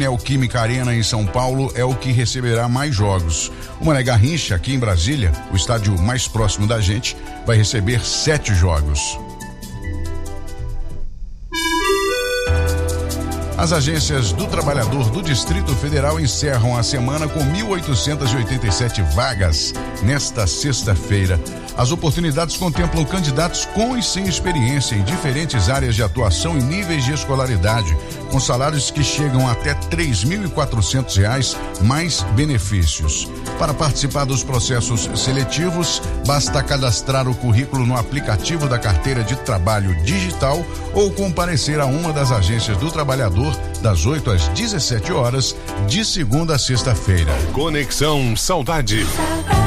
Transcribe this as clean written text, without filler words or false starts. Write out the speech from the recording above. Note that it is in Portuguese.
Neoquímica Arena em São Paulo é o que receberá mais jogos. O Mané Garrincha, aqui em Brasília, o estádio mais próximo da gente, vai receber 7 jogos. As agências do trabalhador do Distrito Federal encerram a semana com 1.887 vagas nesta sexta-feira. As oportunidades contemplam candidatos com e sem experiência em diferentes áreas de atuação e níveis de escolaridade, com salários que chegam até R$ 3.400 mais benefícios. Para participar dos processos seletivos, basta cadastrar o currículo no aplicativo da Carteira de Trabalho Digital ou comparecer a uma das agências do trabalhador das 8 às 17 horas, de segunda a sexta-feira. Conexão Saudade.